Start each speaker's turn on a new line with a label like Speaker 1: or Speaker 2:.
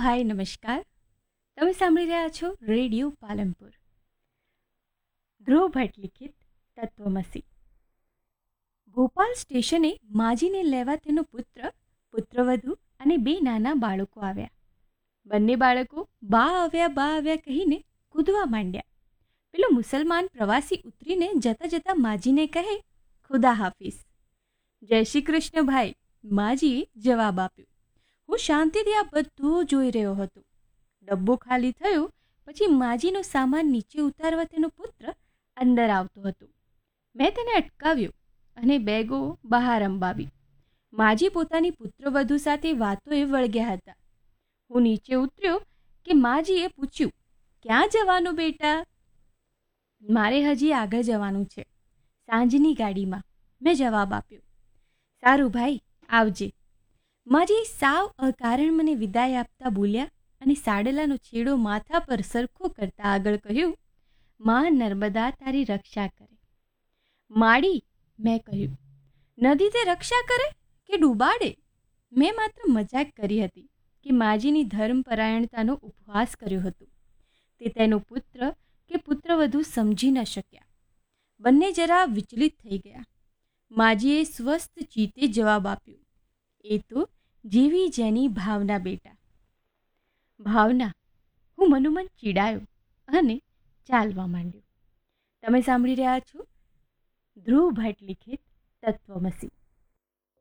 Speaker 1: હાય નમસ્કાર. તમે સાંભળી રહ્યા છો રેડિયો પાલનપુર. ધ્રુવ ભટ્ટ લિખિત તત્વમસી. ભોપાલ સ્ટેશને માજીને લેવા તેનો પુત્ર, પુત્રવધુ અને 2 નાના બાળકો આવ્યા. બંને બાળકો બા આવ્યા કહીને કૂદવા માંડ્યા. પેલો મુસલમાન પ્રવાસી ઉતરીને જતા જતા માજીને કહે, ખુદા હાફિઝ. જય શ્રી કૃષ્ણ ભાઈ, માજીએ જવાબ આપ્યો. હું શાંતિથી આ બધું જોઈ રહ્યો હતો. ડબ્બો ખાલી થયો પછી માજીનો સામાન નીચે ઉતારવા તેનો પુત્ર અંદર આવતો હતો. મેં તેને અટકાવ્યો અને બેગો બહાર અંબાવી. માજી પોતાની પુત્રવધુ સાથે વાતોએ વળગ્યા હતા. હું નીચે ઉતર્યો કે માજીએ પૂછ્યું, ક્યાં જવાનું બેટા? મારે હજી આગળ જવાનું છે, સાંજની ગાડીમાં, મેં જવાબ આપ્યો. સારું ભાઈ, આવજે. માજી સાવ અકારણ મને વિદાય આપતા બોલ્યા અને સાડલાનો છેડો માથા પર સરખો કરતા આગળ કહ્યું, માં નર્મદા તારી રક્ષા કરે. માડી, મેં કહ્યું. નદી તે રક્ષા કરે કે ડૂબાડે? મેં માત્ર મજાક કરી હતી કે માજીની ધર્મપરાયણતાનો ઉપહાસ કર્યો હતો. તે તેનો પુત્ર કે પુત્રવધુ સમજી ન શક્યા. બંને જરા વિચલિત થઈ ગયા. માજીએ સ્વસ્થ ચિત્તે જવાબ આપ્યો, એ તો જેવી જેની ભાવના બેટા. ભાવના. હું મનોમન ચીડાયો અને ચાલવા માંડ્યો. તમે સાંભળી રહ્યા છો ધ્રુવ ભટ્ટ લિખિત તત્વમસી.